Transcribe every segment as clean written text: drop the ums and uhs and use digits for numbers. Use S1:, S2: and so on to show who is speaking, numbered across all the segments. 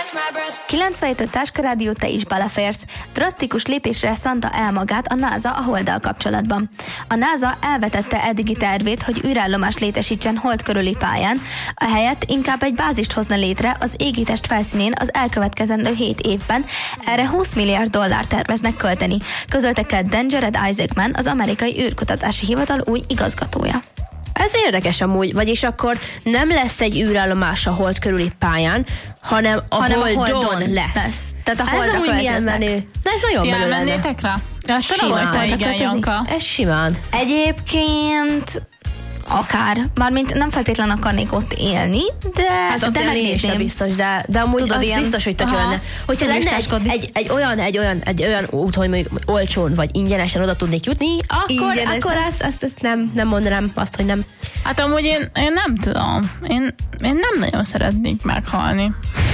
S1: 97 Táskarádió, te is beleférsz. Drasztikus lépésre szánta el magát a NASA a Holddal kapcsolatban. A NASA elvetette eddigi tervét, hogy űrállomást létesítsen Hold körüli pályán, ehelyett inkább egy bázist hozna létre az égitest felszínén az elkövetkezendő 7 évben. Erre $20 milliárd terveznek költeni, közölte kedden Jared Isaacman, az amerikai űrkutatási hivatal új igazgatója.
S2: Ez érdekes amúgy, vagyis akkor nem lesz egy űrállomás a Hold körüli pályán, hanem a Holdon lesz.
S1: Tehát a Holdra költöznek.
S2: De ez nagyon menő lenne.
S3: Elmennétek rá? Ezt tudom, hogy igen, Janka.
S2: Ez simán.
S1: Egyébként akár, mármint nem feltétlenül akarnék ott élni, de megnézném.
S2: Biztos, de amúgy tudod, az ilyen, biztos, hogy tök lenne. Hogyha lenne egy olyan út, hogy mondjuk olcsón vagy ingyenesen oda tudnék jutni, akkor ezt nem mondanám azt, hogy nem.
S3: Hát amúgy én nem tudom. Én nem nagyon szeretnék meghalni.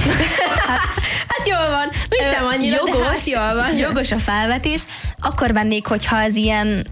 S2: Hát jól van. Mi sem annyira, jól van.
S1: Jogos a felvetés. Akkor vennék, hogyha ez ilyen,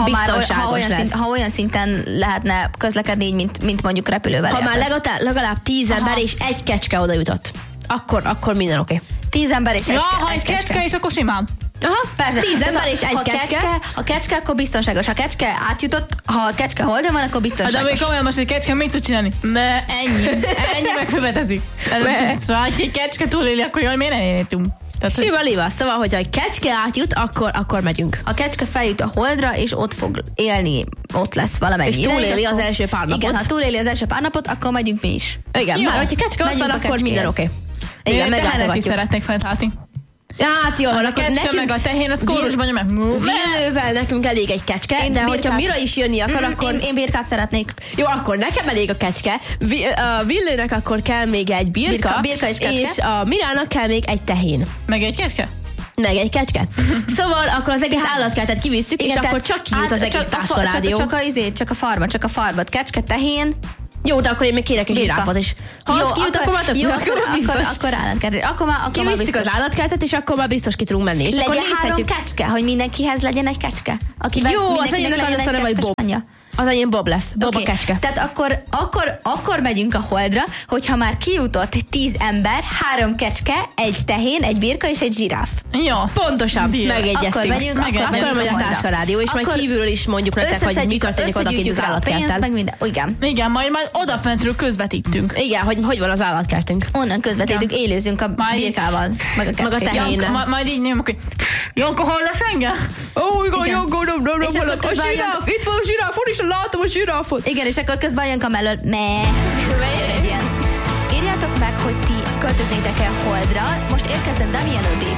S1: ha olyan szinten lehetne közlekedni, mint mondjuk repülővel.
S2: Ha már legalább 10 ember és egy kecske oda jutott. Akkor minden oké.
S1: 10 ember és
S3: ha egy kecske is, akkor simán.
S2: Aha, persze. 10 ember és egy kecske.
S1: Ha kecske, akkor biztonságos. Ha kecske átjutott, ha a kecske Holdon van, akkor biztonságos.
S3: De még komolyan most, hogy kecske mit tud csinálni? Ennyi megkövetezik. Ha egy kecske túléli, akkor jól miért nem élhetünk?
S2: Sima liva, szóval, hogyha egy kecske átjut, akkor megyünk.
S1: A kecske feljut a Holdra, és ott fog élni, ott lesz valamennyi.
S2: És túléli az első pár napot.
S1: Igen, ha túléli az első pár napot, akkor megyünk mi is.
S2: Igen, mert hogyha kecske ott van, akkor minden oké.
S3: Igen, tehenet is szeretnék fent látni.
S2: Hát jó,
S3: a kecske meg a tehén, az kórusban nyomják.
S2: Villővel nekünk elég egy kecske, de hogyha Mira is jönni akar, akkor...
S1: Én birkát szeretnék.
S2: Jó, akkor nekem elég a kecske. Villőnek akkor kell még egy birka
S1: és kecske.
S2: És a Mirának kell még egy tehén.
S3: Meg egy kecske?
S2: Meg egy kecske. Szóval akkor az egész állatkertet kivisszük, és akkor csak kijut az egész Táskarádió.
S1: Csak a farmat. Kecske, tehén.
S2: Jó, de akkor én még kérek egy zsiráfot is. Ha az kijut, akkor már tök jó,
S1: akkor állatkertet. Akkor
S2: kivisszük az állatkertet, és akkor már biztos ki tudunk menni. És
S1: legyen 3 kecske, hogy mindenkihez legyen egy kecske.
S2: Jó, az enyémnek az nem, hogy Bob. Az enyém Bob lesz. Bob a kecske.
S1: Tehát akkor megyünk a Holdra, hogyha már kijutott 10 ember, 3 kecske, egy tehén, egy birka és egy zsiráf.
S3: Jó.
S2: Pontosan. Megegyeztünk.
S1: Akkor megyünk
S2: a Táskarádió, és majd kívülről is mondjuk nektek, hogy mi történik odakint az állatkerttel.
S1: Igen,
S3: majd odafentről közvetítünk.
S2: Igen, hogy van az állatkertünk.
S1: Onnan közvetítünk, élőzünk a birkával, meg a tehénnel.
S3: Majd így nyomjuk, hogy Janka, hallasz engem?
S2: Ó, igen, Janka, nem, a zsiráf, itt van a zsiráf, is látom a zsiráfot.
S1: Igen, és akkor közben Janka mellől írjátok meg, hogy ti költöznétek el Holdra. Most